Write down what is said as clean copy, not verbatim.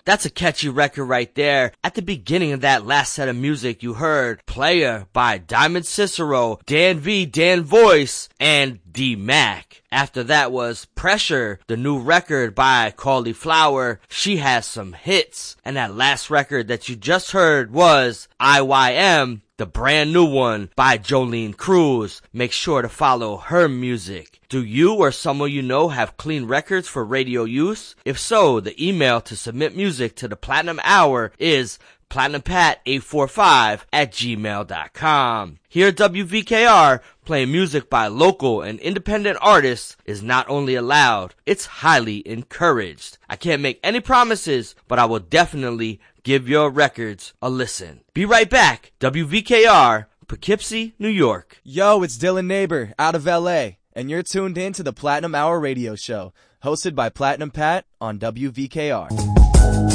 That's a catchy record right there. At the beginning of that last set of music, you heard Player by Diamond Cicero, Dan V, Dan Voice, and D-Mac. After that was Pressure, the new record by Cauliflower. She has some hits. And that last record that you just heard was IYM, the brand new one by Jolene Cruz. Make sure to follow her music. Do you or someone you know have clean records for radio use? If so, the email to submit music to the Platinum Hour is platinumpat845@gmail.com. Here at WVKR, playing music by local and independent artists is not only allowed, it's highly encouraged. I can't make any promises, but I will definitely give your records a listen. Be right back. WVKR, Poughkeepsie, New York. Yo, it's Dylan Neighbor out of LA, and you're tuned in to the Platinum Hour radio show, hosted by Platinum Pat on WVKR.